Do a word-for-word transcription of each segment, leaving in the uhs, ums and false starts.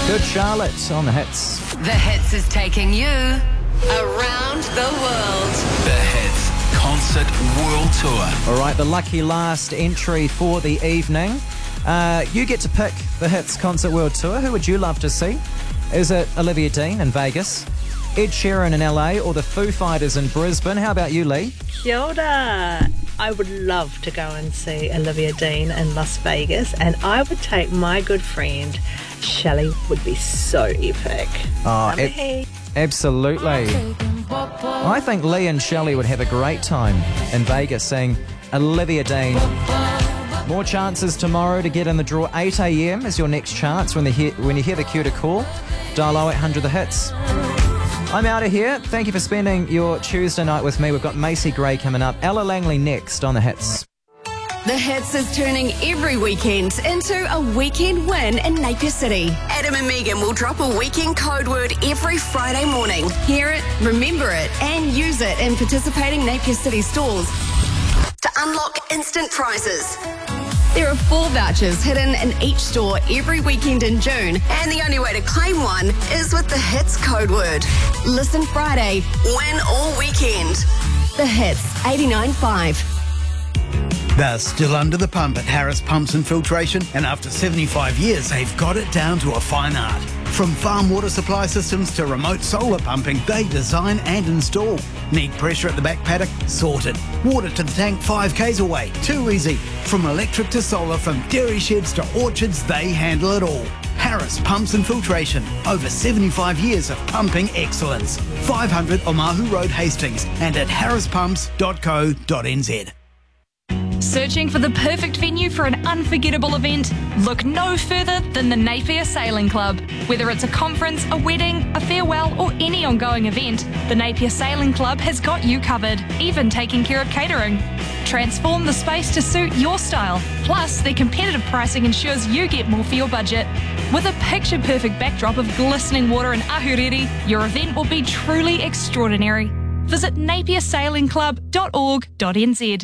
Good Charlotte on the Hits. The Hits is taking you around the world. The Hits Concert World Tour. All right, the lucky last entry for the evening. Uh, you get to pick the Hits Concert World Tour. Who would you love to see? Is it Olivia Dean in Vegas, Ed Sheeran in L A, or the Foo Fighters in Brisbane? How about you, Lee? Kia ora. I would love to go and see Olivia Dean in Las Vegas, and I would take my good friend Shelley. Would be so epic. Oh, ab- absolutely. I think Lee and Shelley would have a great time in Vegas seeing Olivia Dean. More chances tomorrow to get in the draw. eight a.m. is your next chance when, the he- when you hear the cue to call. Dial oh eight hundred the hits. I'm out of here. Thank you for spending your Tuesday night with me. We've got Macy Gray coming up. Ella Langley next on the Hits. The Hits is turning every weekend into a weekend win in Napier City. Adam and Megan will drop a weekend code word every Friday morning. Hear it, remember it, and use it in participating Napier City stores to unlock instant prizes. There are four vouchers hidden in each store every weekend in June, and the only way to claim one is with the Hits code word. Listen Friday, win all weekend. The Hits, eighty-nine point five. They're still under the pump at Harris Pumps and Filtration, and after seventy-five years, they've got it down to a fine art. From farm water supply systems to remote solar pumping, they design and install. Need pressure at the back paddock? Sorted. Water to the tank five k's away? Too easy. From electric to solar, from dairy sheds to orchards, they handle it all. Harris Pumps and Filtration. Over seventy-five years of pumping excellence. five hundred Omahu Road, Hastings, and at harris pumps dot co dot n z. Searching for the perfect venue for an unforgettable event? Look no further than the Napier Sailing Club. Whether it's a conference, a wedding, a farewell, or any ongoing event, the Napier Sailing Club has got you covered, even taking care of catering. Transform the space to suit your style. Plus, their competitive pricing ensures you get more for your budget. With a picture-perfect backdrop of glistening water in Ahuriri, your event will be truly extraordinary. Visit napier sailing club dot org dot n z.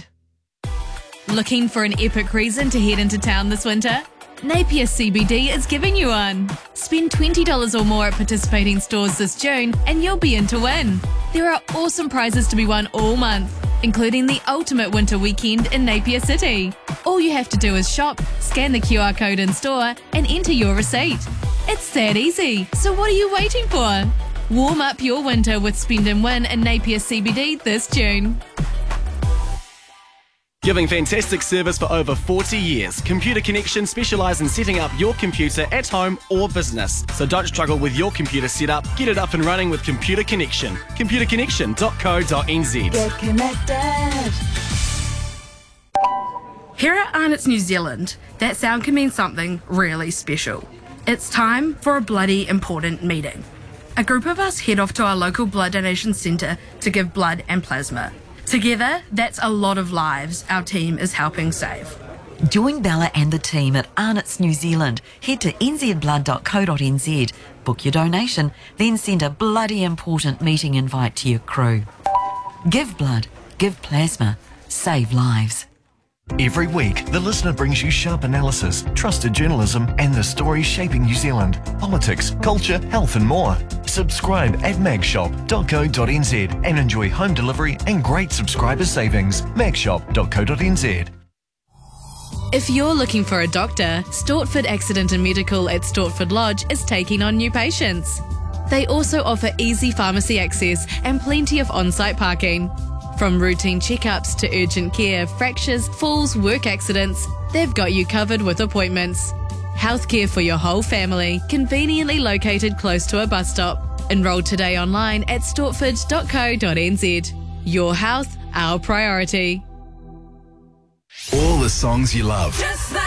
Looking for an epic reason to head into town this winter? Napier C B D is giving you one. Spend twenty dollars or more at participating stores this June and you'll be in to win. There are awesome prizes to be won all month, including the ultimate winter weekend in Napier City. All you have to do is shop, scan the Q R code in store and enter your receipt. It's that easy, so what are you waiting for? Warm up your winter with Spend and Win in Napier C B D this June. Giving fantastic service for over forty years, Computer Connection specialise in setting up your computer at home or business. So don't struggle with your computer setup. Get it up and running with Computer Connection. computer connection dot co dot n z. Get connected. Here at Arnott's New Zealand, that sound can mean something really special. It's time for a bloody important meeting. A group of us head off to our local blood donation centre to give blood and plasma. Together, that's a lot of lives our team is helping save. Join Bella and the team at Arnott's New Zealand. Head to n z blood dot co dot n z, book your donation, then send a bloody important meeting invite to your crew. Give blood, give plasma, save lives. Every week, The Listener brings you sharp analysis, trusted journalism, and the stories shaping New Zealand. Politics, culture, health and more. Subscribe at mag shop dot co dot n z and enjoy home delivery and great subscriber savings. mag shop dot co dot n z. If you're looking for a doctor, Stortford Accident and Medical at Stortford Lodge is taking on new patients. They also offer easy pharmacy access and plenty of on-site parking. From routine checkups to urgent care, fractures, falls, work accidents, they've got you covered with appointments. Healthcare for your whole family, conveniently located close to a bus stop. Enroll today online at stortford dot co dot n z. Your health, our priority. All the songs you love. Just